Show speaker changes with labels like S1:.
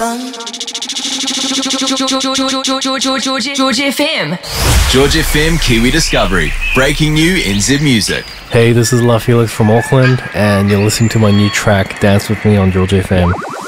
S1: George FM.
S2: George FM Kiwi Discovery. Breaking new in Zip Music.
S3: Hey, this is La Felix from Auckland, and you're listening to my new track, Dance With Me on George FM.